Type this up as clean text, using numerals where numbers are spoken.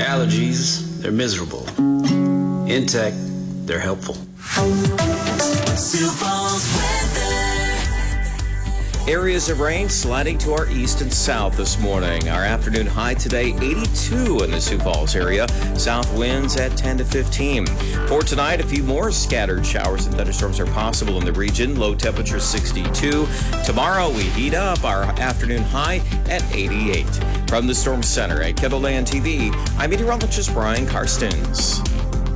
Allergies, they're miserable. In tech, they're helpful. Sioux Falls weather. Areas of rain sliding to our east and south this morning. Our afternoon high today, 82 in the Sioux Falls area. South winds at 10 to 15. For tonight, a few more scattered showers and thunderstorms are possible in the region. Low temperature 62. Tomorrow, we heat up. Our afternoon high at 88. From the Storm Center at Kendall Land TV, I'm meteorologist Brian Karstens.